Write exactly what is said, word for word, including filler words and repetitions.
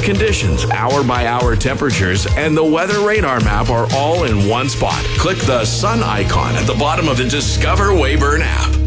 conditions, hour-by-hour temperatures, and the weather radar map are all in one spot. Click the sun icon at the bottom of the Discover Weyburn app.